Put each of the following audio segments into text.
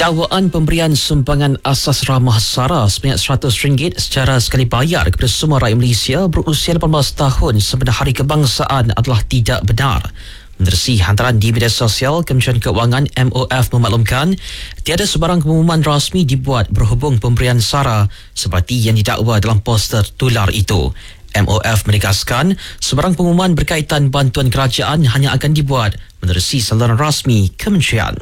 Dakwaan pemberian sumbangan asas ramah sara sebanyak RM100 secara sekali bayar kepada semua rakyat Malaysia berusia 18 tahun sempena Hari Kebangsaan adalah tidak benar. Menerusi hantaran di media sosial, Kementerian Keuangan MOF memaklumkan tiada sebarang pengumuman rasmi dibuat berhubung pemberian sara seperti yang didakwa dalam poster tular itu. MOF menegaskan sebarang pengumuman berkaitan bantuan kerajaan hanya akan dibuat menerusi saluran rasmi Kementerian.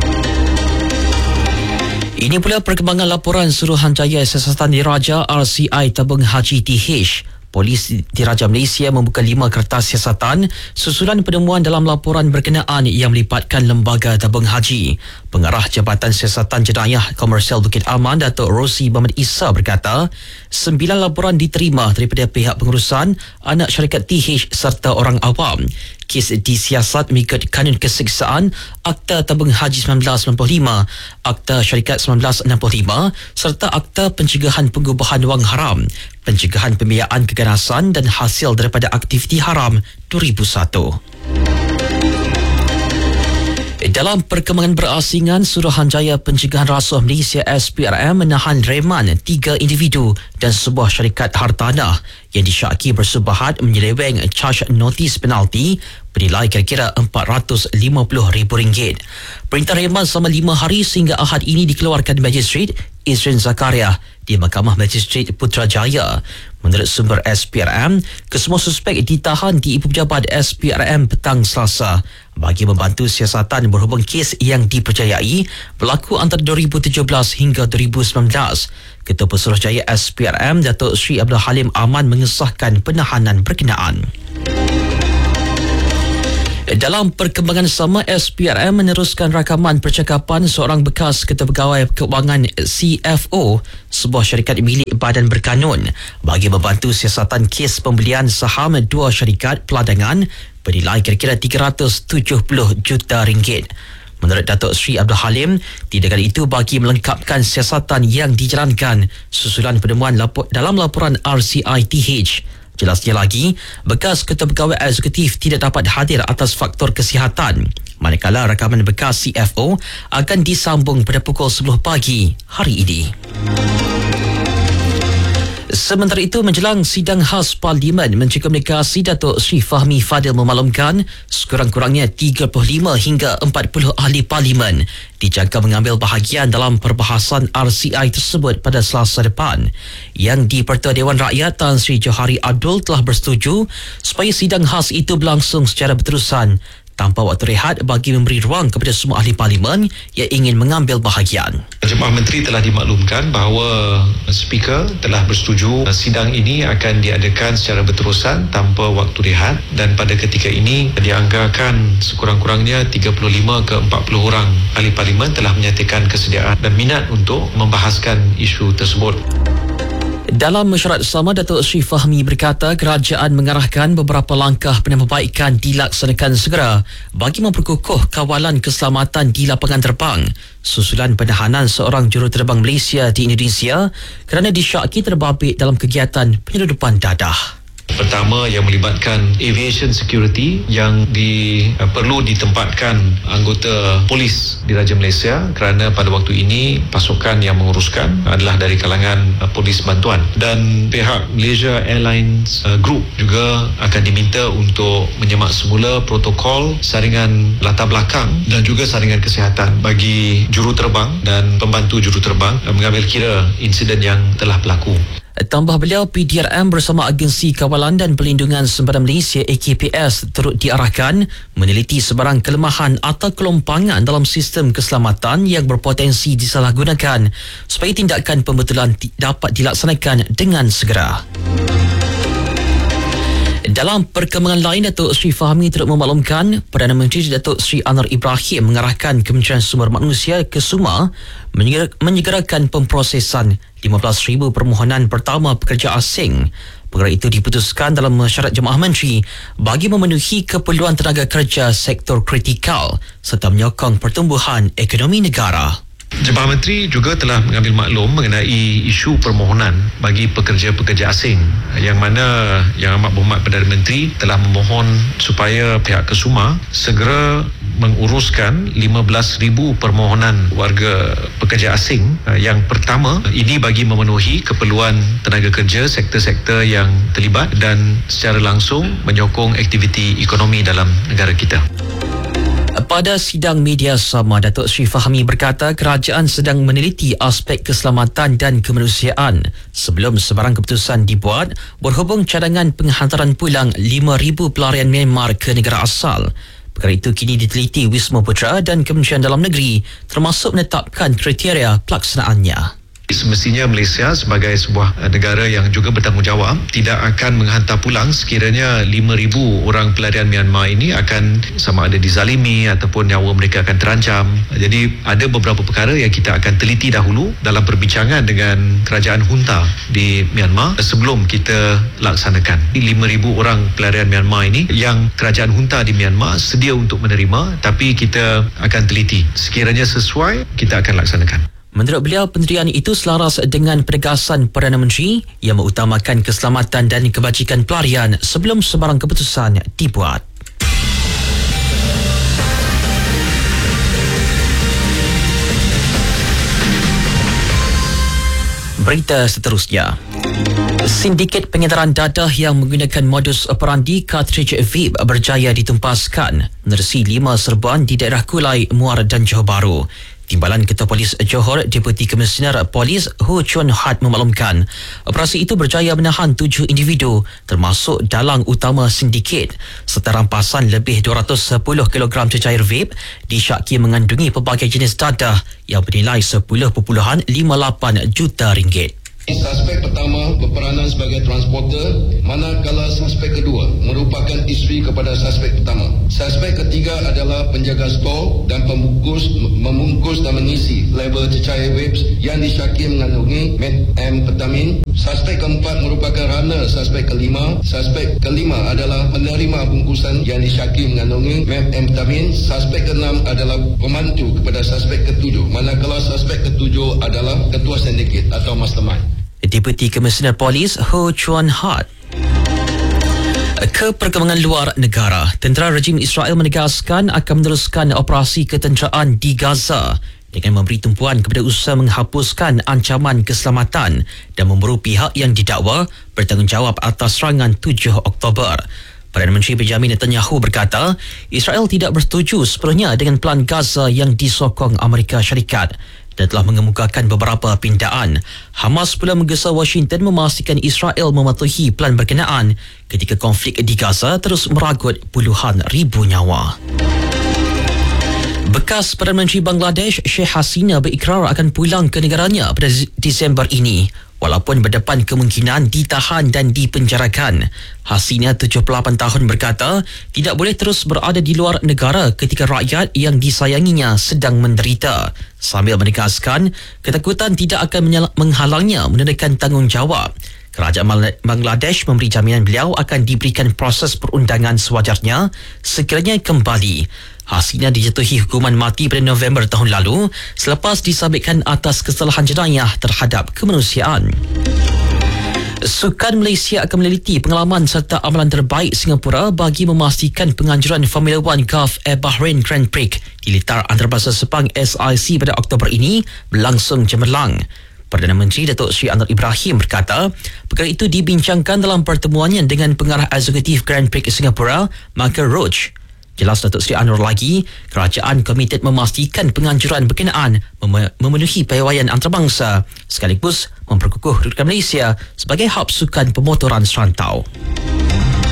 Ini pula perkembangan laporan Suruhanjaya Siasatan Diraja RCI Tabung Haji TH. Polis Diraja Malaysia membuka 5 kertas siasatan susulan penemuan dalam laporan berkenaan yang melibatkan Lembaga Tabung Haji. Pengarah Jabatan Siasatan Jenayah Komersial Bukit Aman, Datuk Rosi Muhammad Isa berkata, 9 laporan diterima daripada pihak pengurusan, anak syarikat TH serta orang awam. Kes disiasat mengikut Kanun Keseksaan, Akta Tabung Haji 1995, Akta Syarikat 1965 serta Akta Pencegahan Pengubahan Wang Haram, Pencegahan Pembiayaan Keganasan dan Hasil daripada Aktiviti Haram 2001. Dalam perkembangan berasingan, Suruhanjaya Pencegahan Rasuah Malaysia SPRM menahan reman 3 individu dan sebuah syarikat hartanah yang disyaki bersubahat menyeleweng caj notis penalti bernilai kira-kira RM450,000. Perintah reman selama 5 hari sehingga Ahad ini dikeluarkan Magistrate Izrin Zakaria di Mahkamah Magistrate Putrajaya. Menurut sumber SPRM, kesemua suspek ditahan di Ibu Pejabat SPRM petang Selasa bagi membantu siasatan berhubung kes yang dipercayai berlaku antara 2017 hingga 2019. Ketua Pesuruhjaya SPRM, Datuk Sri Abdul Halim Aman mengesahkan penahanan berkenaan. Dalam perkembangan sama, SPRM meneruskan rakaman percakapan seorang bekas Ketua Pegawai Keuangan CFO sebuah syarikat milik Badan Berkanun bagi membantu siasatan kes pembelian saham 2 syarikat peladangan bernilai kira-kira RM370 juta. Menurut Datuk Sri Abdul Halim, tindakan itu bagi melengkapkan siasatan yang dijalankan susulan penemuan dalam laporan RCI TH. Jelasnya lagi, bekas Ketua Pegawai Eksekutif tidak dapat hadir atas faktor kesihatan, manakala rakaman bekas CFO akan disambung pada pukul 10 pagi hari ini. Sementara itu, menjelang sidang khas Parlimen, Menteri Komunikasi Datuk Sri Fahmi Fadil memaklumkan sekurang-kurangnya 35 hingga 40 ahli Parlimen dijangka mengambil bahagian dalam perbahasan RCI tersebut pada Selasa depan. Yang di-Pertua Dewan Rakyat Tan Sri Johari Abdul telah bersetuju supaya sidang khas itu berlangsung secara berterusan tanpa waktu rehat bagi memberi ruang kepada semua ahli Parlimen yang ingin mengambil bahagian. Jemaah Menteri telah dimaklumkan bahawa Speaker telah bersetuju sidang ini akan diadakan secara berterusan tanpa waktu rehat, dan pada ketika ini dianggarkan sekurang-kurangnya 35 ke 40 orang ahli Parlimen telah menyatakan kesediaan dan minat untuk membahaskan isu tersebut. Dalam mesyuarat sama, Datuk Sri Fahmi berkata kerajaan mengarahkan beberapa langkah penambahbaikan dilaksanakan segera bagi memperkukuh kawalan keselamatan di lapangan terbang susulan penahanan seorang juruterbang Malaysia di Indonesia kerana disyaki terbabit dalam kegiatan penyeludupan dadah. Pertama, yang melibatkan aviation security yang perlu ditempatkan anggota polis di Raja Malaysia kerana pada waktu ini pasukan yang menguruskan adalah dari kalangan polis bantuan, dan pihak Malaysia Airlines Group juga akan diminta untuk menyemak semula protokol saringan latar belakang dan juga saringan kesihatan bagi juruterbang dan pembantu juruterbang mengambil kira insiden yang telah berlaku. Tambah beliau, PDRM bersama Agensi Kawalan dan Pelindungan Simpanan Malaysia AKPS turut diarahkan meneliti sebarang kelemahan atau kelompangan dalam sistem keselamatan yang berpotensi disalahgunakan supaya tindakan pembetulan dapat dilaksanakan dengan segera. Dalam perkembangan lain, Datuk Sri Fahmi turut memaklumkan Perdana Menteri Datuk Sri Anwar Ibrahim mengarahkan Kementerian Sumber Manusia ke SUMA menyegerakan pemprosesan 15,000 permohonan pertama pekerja asing. Perkara itu diputuskan dalam mesyuarat Jemaah Menteri bagi memenuhi keperluan tenaga kerja sektor kritikal serta menyokong pertumbuhan ekonomi negara. Jabatan Menteri juga telah mengambil maklum mengenai isu permohonan bagi pekerja-pekerja asing yang mana Yang Amat Berhormat Perdana Menteri telah memohon supaya pihak Kesuma segera menguruskan 15,000 permohonan warga pekerja asing yang pertama ini bagi memenuhi keperluan tenaga kerja sektor-sektor yang terlibat dan secara langsung menyokong aktiviti ekonomi dalam negara kita. Pada sidang media sama, Datuk Seri Fahmi berkata kerajaan sedang meneliti aspek keselamatan dan kemanusiaan sebelum sebarang keputusan dibuat berhubung cadangan penghantaran pulang 5,000 pelarian Myanmar ke negara asal. Perkara itu kini diteliti Wisma Putra dan Kementerian Dalam Negeri termasuk menetapkan kriteria pelaksanaannya. Semestinya Malaysia sebagai sebuah negara yang juga bertanggungjawab tidak akan menghantar pulang sekiranya 5,000 orang pelarian Myanmar ini akan sama ada dizalimi ataupun nyawa mereka akan terancam. Jadi ada beberapa perkara yang kita akan teliti dahulu dalam perbincangan dengan kerajaan junta di Myanmar sebelum kita laksanakan. 5,000 orang pelarian Myanmar ini yang kerajaan junta di Myanmar sedia untuk menerima, tapi kita akan teliti. Sekiranya sesuai, kita akan laksanakan. Menurut beliau, pendirian itu selaras dengan penegasan Perdana Menteri yang mengutamakan keselamatan dan kebajikan pelarian sebelum sebarang keputusan dibuat. Berita seterusnya. Sindiket pengedaran dadah yang menggunakan modus operandi cartridge vape berjaya ditumpaskan menerusi 5 serbuan di daerah Kulai, Muar dan Johor Bahru. Timbalan Ketua Polis Johor, Deputi Komisioner Polis Ho Chuan Hat memaklumkan operasi itu berjaya menahan 7 individu termasuk dalang utama sindiket serta rampasan lebih 210 kg cecair vape disyaki mengandungi pelbagai jenis dadah yang bernilai 10.58 juta ringgit. Suspek pertama berperanan sebagai transporter, manakala suspek kedua merupakan isteri kepada suspek pertama. Suspek ketiga adalah penjaga stor dan membungkus dan mengisi label cecair vapes yang disyaki mengandungi methamphetamine. Suspek keempat merupakan runner suspek kelima. Suspek kelima adalah penerima bungkusan yang disyaki mengandungi methamphetamine. Suspek keenam adalah pembantu kepada suspek ketujuh, manakala suspek ketujuh adalah ketua sindiket atau mastermind. Deputi Komisioner Polis Ho Chuan Hat. Ke perkembangan luar negara, tentera rejim Israel menegaskan akan meneruskan operasi ketenteraan di Gaza dengan memberi tumpuan kepada usaha menghapuskan ancaman keselamatan dan memburu pihak yang didakwa bertanggungjawab atas serangan 7 Oktober. Perdana Menteri Benjamin Netanyahu berkata Israel tidak bersetuju sepenuhnya dengan pelan Gaza yang disokong Amerika Syarikat dan telah mengemukakan beberapa pindaan. Hamas pula menggesa Washington memastikan Israel mematuhi pelan berkenaan ketika konflik di Gaza terus meragut puluhan ribu nyawa. Bekas Perdana Menteri Bangladesh Sheikh Hasina berikrar akan pulang ke negaranya pada Disember ini walaupun berdepan kemungkinan ditahan dan dipenjarakan. Hasina 78 tahun berkata tidak boleh terus berada di luar negara ketika rakyat yang disayanginya sedang menderita, sambil menegaskan ketakutan tidak akan menghalangnya menunaikan tanggungjawab. Kerajaan Bangladesh memberi jaminan beliau akan diberikan proses perundangan sewajarnya sekiranya kembali. Hasina dijatuhi hukuman mati pada November tahun lalu selepas disabitkan atas kesalahan jenayah terhadap kemanusiaan. Sukan Malaysia akan meneliti pengalaman serta amalan terbaik Singapura bagi memastikan penganjuran Formula One Gulf Air Bahrain Grand Prix di litar antarabangsa Sepang SIC pada Oktober ini berlangsung cemerlang. Perdana Menteri Datuk Seri Anwar Ibrahim berkata perkara itu dibincangkan dalam pertemuannya dengan pengarah eksekutif Grand Prix Singapura, Michael Roach. Jelas Datuk Seri Anwar lagi, kerajaan komited memastikan penganjuran berkenaan memenuhi piawaian antarabangsa sekaligus memperkukuh kedudukan Malaysia sebagai hub sukan pemotoran serantau.